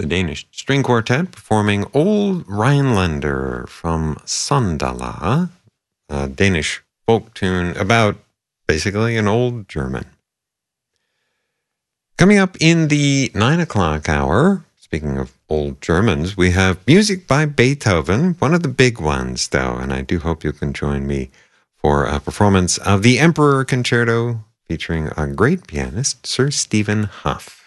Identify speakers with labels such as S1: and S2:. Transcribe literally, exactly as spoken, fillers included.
S1: the Danish String Quartet performing Old Rhinelander from Sandala, a Danish folk tune about basically an old German. Coming up in the nine o'clock hour, speaking of old Germans, we have music by Beethoven, one of the big ones, though, and I do hope you can join me for a performance of the Emperor Concerto featuring a great pianist, Sir Stephen Huff.